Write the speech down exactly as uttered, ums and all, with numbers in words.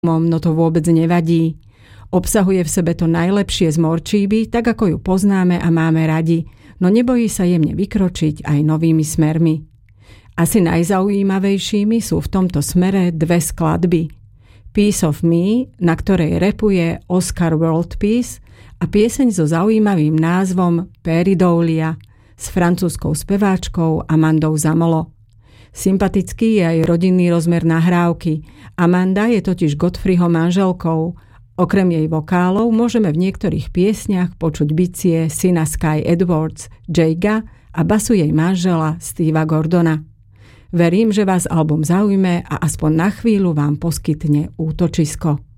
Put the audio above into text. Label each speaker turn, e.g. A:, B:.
A: no to vôbec nevadí. Obsahuje v sebe to najlepšie z Morčíby, tak ako ju poznáme a máme radi, no nebojí sa jemne vykročiť aj novými smermi. Asi najzaujímavejšími sú v tomto smere dve skladby. Piece of Me, na ktorej rapuje Oscar World Peace, a pieseň so zaujímavým názvom Pareidolia s francúzskou speváčkou Amandou Zamolo. Sympatický je aj rodinný rozmer nahrávky. Amanda je totiž Godfreyho manželkou. Okrem jej vokálov môžeme v niektorých piesniach počuť bicie syna Sky Edwards, Jakea a basu jej manžela Steva Gordona. Verím, že vás album zaujme a aspoň na chvíľu vám poskytne útočisko.